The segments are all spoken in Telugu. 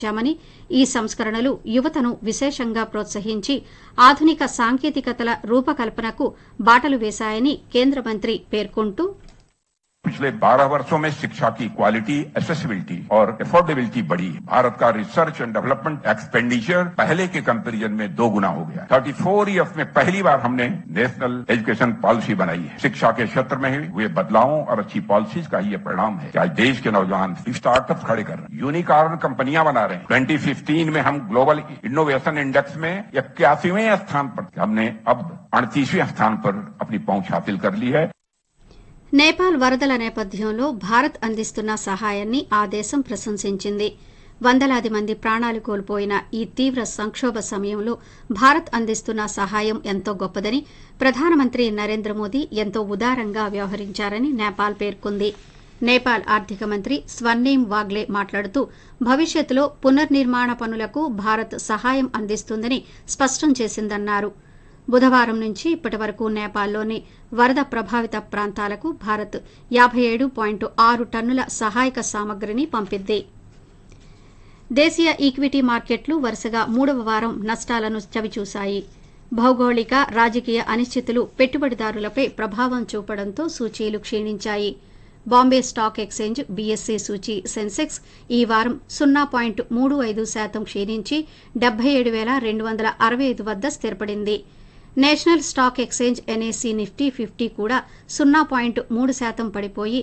చామని ఈ సంస్కరణలు యువతను విశేషంగా ప్రోత్సహించి ఆధునిక సాంకేతికతల రూపకల్పనకు బాటలు వేశాయని కేంద్ర మంత్రి పేర్కొంటూ पिछले 12 वर्षों में शिक्षा की क्वालिटी, एसेसिबिलिटी और अफोर्डेबिलिटी बढ़ी है। भारत का रिसर्च एंड डेवलपमेंट एक्सपेंडिचर पहले के कंपैरिजन में 2 गुना हो गया। 34 इयर्स में पहली बार हमने नेशनल एजुकेशन पॉलिसी बनाई है। शिक्षा के क्षेत्र में हुए बदलावों और अच्छी पॉलिसीज का ये परिणाम है कि आज देश के नौजवान स्टार्टअप खड़े कर रहे हैं, यूनिकॉर्न कंपनियां बना रहे हैं। 2015 में हम ग्लोबल इनोवेशन इंडेक्स में 81वें स्थान पर, हमने अब 38वें स्थान पर अपनी पहुंच हासिल कर ली है। నేపాల్ వరదల నేపథ్యంలో భారత్ అందిస్తున్న సహాయాన్ని ఆ దేశం ప్రశంసించింది. వందలాది మంది ప్రాణాలు కోల్పోయిన ఈ తీవ్ర సంక్షోభ సమయంలో భారత్ అందిస్తున్న సహాయం ఎంతో గొప్పదని, ప్రధానమంత్రి నరేంద్ర మోదీ ఎంతో ఉదారంగా వ్యవహరించారని నేపాల్ పేర్కొంది. నేపాల్ ఆర్థిక మంత్రి స్వర్ణిం వాగ్లే మాట్లాడుతూ భవిష్యత్తులో పునర్నిర్మాణ పనులకు భారత్ సహాయం అందిస్తుందని స్పష్టం చేసిందన్నారు. బుధవారం నుంచి ఇప్పటి వరకు నేపాల్లోని వరద ప్రభావిత ప్రాంతాలకు భారత్ 57.6 టన్నుల సహాయక సామగ్రిని పంపింది. దేశీయ ఈక్విటీ మార్కెట్లు వరుసగా 3వ వారం నష్టాలను చవిచూశాయి. భౌగోళిక రాజకీయ అనిశ్చితులు పెట్టుబడిదారులపై ప్రభావం చూపడంతో సూచీలు క్షీణించాయి. Bombay stock exchange BSc సూచీ Sensex ఈ వారం 0.35% క్షీణించి 77,265 వద్ద స్థిరపడింది. National stock exchange NAC Nifty 50 కూడా 0.3% పడిపోయి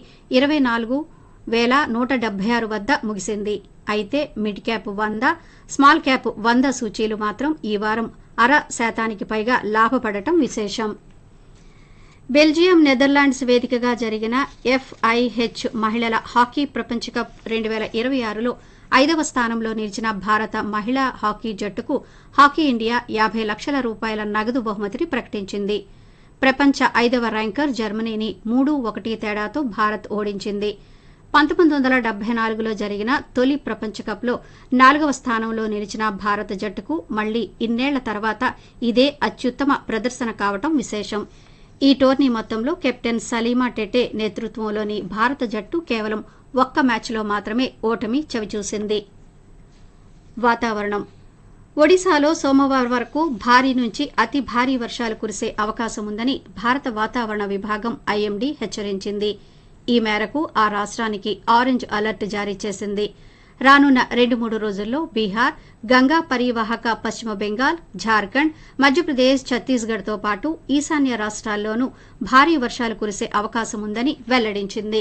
24,176 వద్ద ముగిసింది. అయితే మిడ్ క్యాప్ 100, స్మాల్ క్యాప్ 100 సూచీలు మాత్రం ఈ వారం 0.5% పైగా లాభపడటం విశేషం. బెల్జియం, నెదర్లాండ్స్ వేదికగా జరిగిన FIH మహిళల హాకీ ప్రపంచ కప్ 2026లో 5వ స్థానంలో నిలిచిన భారత మహిళా హాకీ జట్టుకు హాకీ ఇండియా 50 లక్షల రూపాయల నగదు బహుమతిని ప్రకటించింది. ప్రపంచ 5వ ర్యాంకర్ జర్మనీని 3-1 తేడాతో భారత్ ఓడించింది. 1974లో జరిగిన తొలి ప్రపంచ కప్లో 4వ స్థానంలో నిలిచిన భారత జట్టుకు మళ్లీ ఇన్నేళ్ల తర్వాత ఇదే అత్యుత్తమ ప్రదర్శన కావటం విశేషం. ఈ టోర్నీ మొత్తంలో కెప్టెన్ సలీమా టెటే నేతృత్వంలోని భారత జట్టు కేవలం ఒక్క మ్యాచ్లో మాత్రమే ఓటమి చవిచూసింది. వాతావరణం. ఒడిశాలో సోమవారం వరకు భారీ నుంచి అతి భారీ వర్షాలు కురిసే అవకాశం ఉందని భారత వాతావరణ విభాగం ఐఎండీ హెచ్చరించింది. ఈ మేరకు ఆ రాష్ట్రానికి ఆరెంజ్ అలర్ట్ జారీ చేసింది. రానున్న 2-3 రోజుల్లో బీహార్, గంగా పరివాహక పశ్చిమ బెంగాల్, ఝార్ఖండ్, మధ్యప్రదేశ్, ఛత్తీస్గఢ్తో పాటు ఈశాన్య రాష్ట్రాల్లోనూ భారీ వర్షాలు కురిసే అవకాశం ఉందని వెల్లడించింది.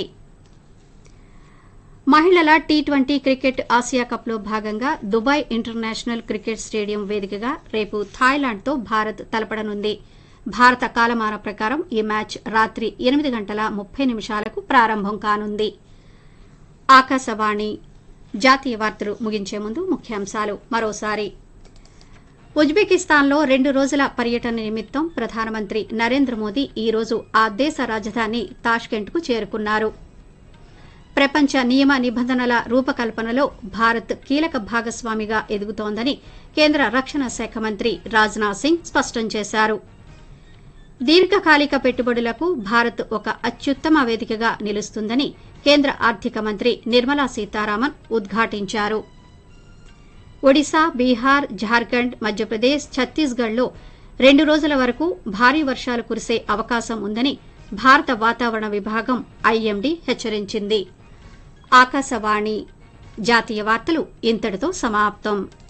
మహిళల టీ20 క్రికెట్ ఆసియా కప్లో భాగంగా దుబాయ్ ఇంటర్నేషనల్ క్రికెట్ స్టేడియం వేదికగా రేపు థాయిలాండ్తో భారత్ తలపడనుంది. భారత కాలమాన ప్రకారం ఈ మ్యాచ్ రాత్రి 8:30 ప్రారంభం కానుంది. ఆకాశవాణి జాతీయ వార్తలు ముగించే ముందు ముఖ్యాంశాలు మరోసారి. ఉజ్బెకిస్తాన్లో 2 రోజుల పర్యటన నిమిత్తం ప్రధానమంత్రి నరేంద్ర మోదీ ఈ రోజు ఆ దేశ రాజధాని తాష్కెంట్కు చేరుకున్నారు. ప్రపంచ నియమ నిబంధనల రూపకల్పనలో భారత్ కీలక భాగస్వామిగా ఎదుగుతోందని కేంద్ర రక్షణ శాఖ మంత్రి రాజ్నాథ్ సింగ్ స్పష్టం చేశారు. దీర్ఘకాలిక పెట్టుబడులకు భారత్ ఒక అత్యుత్తమ వేదికగా నిలుస్తుందని కేంద్ర ఆర్థిక మంత్రి నిర్మలా సీతారామన్ ఉద్ఘాటించారు. ఒడిశా, బీహార్, ఝార్ఖండ్, మధ్యప్రదేశ్, ఛత్తీస్గఢ్లో 2 రోజుల వరకు భారీ వర్షాలు కురిసే అవకాశం ఉందని భారత వాతావరణ విభాగం ఐఎండీ హెచ్చరించింది. ఆకాశవాణి జాతీయ వార్తలు ఇంతటితో సమాప్తం.